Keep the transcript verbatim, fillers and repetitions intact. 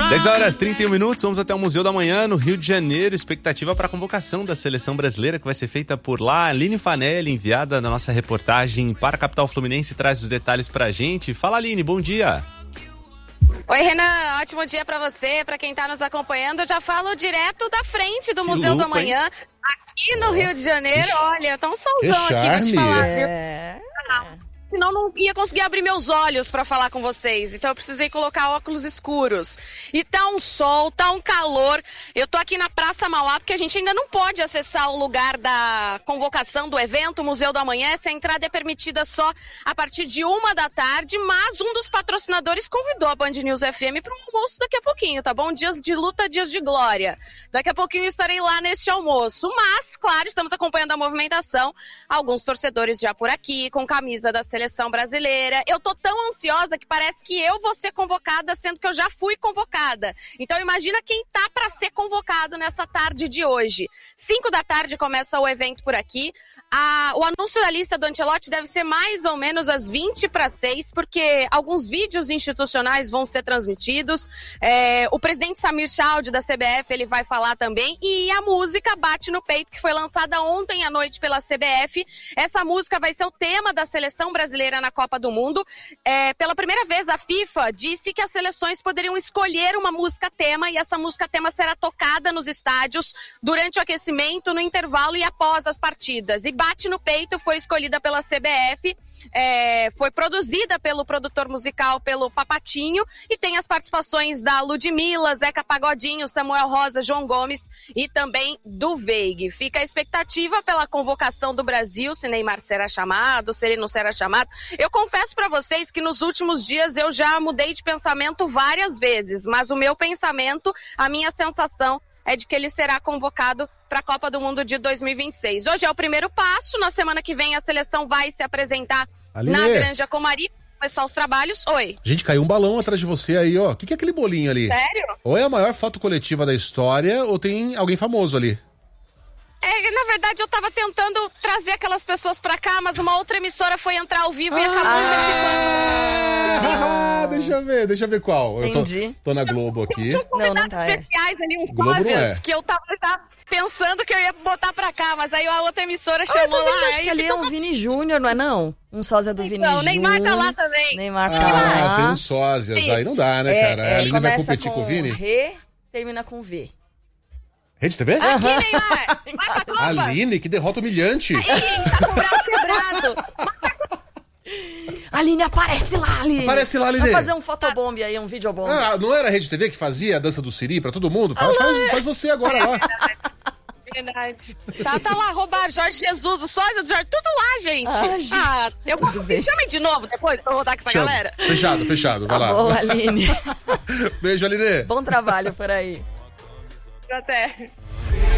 dez horas e trinta e um minutos, vamos até o Museu da Manhã, no Rio de Janeiro. Expectativa para a convocação da seleção brasileira, que vai ser feita por lá. Aline Fanelli, enviada da nossa reportagem para a capital fluminense, traz os detalhes para a gente. Fala, Aline, bom dia. Oi, Renan, ótimo dia para você, para quem está nos acompanhando. Eu já falo direto da frente do Que Museu lupa, da Manhã, hein? aqui no Rio de Janeiro. Que... Olha, tá um solzão que aqui, vou te falar. Viu? É... Senão não ia conseguir abrir meus olhos para falar com vocês. Então eu precisei colocar óculos escuros. E tá um sol, tá um calor. Eu tô aqui na Praça Mauá porque a gente ainda não pode acessar o lugar da convocação do evento, o Museu da Manhã. Essa entrada é permitida só a partir de uma da tarde, mas um dos patrocinadores convidou a Band News F M para um almoço daqui a pouquinho, tá bom? Dias de luta, dias de glória. Daqui a pouquinho eu estarei lá neste almoço. Mas, claro, estamos acompanhando a movimentação. Alguns torcedores já por aqui, com camisa da seleção brasileira. Eu tô tão ansiosa que parece que eu vou ser convocada, sendo que eu já fui convocada. Então imagina quem tá para ser convocado nessa tarde de hoje. Cinco da tarde começa o evento por aqui. A, o anúncio da lista do Ancelotti deve ser mais ou menos às vinte para seis, porque alguns vídeos institucionais vão ser transmitidos. É, o presidente Samir Chaldi, da C B F, ele vai falar também. E a música Bate no Peito, que foi lançada ontem à noite pela C B F. Essa música vai ser o tema da seleção brasileira na Copa do Mundo. É, pela primeira vez, a FIFA disse que as seleções poderiam escolher uma música tema, e essa música tema será tocada nos estádios durante o aquecimento, no intervalo e após as partidas. E Bate no Peito foi escolhida pela C B F, é, foi produzida pelo produtor musical, pelo Papatinho, e tem as participações da Ludmilla, Zeca Pagodinho, Samuel Rosa, João Gomes e também do Veig. Fica a expectativa pela convocação do Brasil, se Neymar será chamado, se ele não será chamado. Eu confesso para vocês que nos últimos dias eu já mudei de pensamento várias vezes, mas o meu pensamento, a minha sensação é de que ele será convocado para a Copa do Mundo de dois mil e vinte e seis. Hoje é o primeiro passo, na semana que vem a seleção vai se apresentar Aline. na Granja Comari, começar os trabalhos. Oi. Gente, caiu um balão atrás de você aí, ó. O que, que é aquele bolinho ali? Sério? Ou é a maior foto coletiva da história, ou tem alguém famoso ali? É, na verdade eu tava tentando trazer aquelas pessoas pra cá, mas uma outra emissora foi entrar ao vivo ah, e acabou ah, deixa eu ver, deixa eu ver qual. Entendi. Eu tô, tô na Globo aqui. Tinha uns não, não tá, especiais é. ali, uns sósias, é. que eu tava, tava pensando que eu ia botar pra cá, mas aí a outra emissora chamou ah, eu tô vendo, lá. Acho que ali é um Vini Júnior, não é não? Um sósia do Vini Júnior. Não, Neymar tá lá também. Neymar tá ah, lá. tem uns sósias, Sim. aí não dá, né, cara? É, é, a Aline vai competir com, com o Vini? Rê, termina com V. Rede T V? Aqui, Neymar! Vai pra Copa! Aline, que derrota humilhante! Aí, tá com o braço quebrado! Aline, aparece lá, Aline! Aparece lá, Aline! Vai fazer um fotobomb aí, um videobomb. Ah, não era a Rede T V que fazia a dança do Siri pra todo mundo? Faz, faz, faz você agora lá. Verdade. Tá, tá lá, roubar Jorge Jesus, o sósia do Jorge, tudo lá, gente. Ah, gente. Ah, eu vou... Me chamem de novo depois pra eu rodar com essa Chama. galera. Fechado, fechado, vai tá lá. Bom, Aline. Beijo, Aline. Bom trabalho por aí. Até.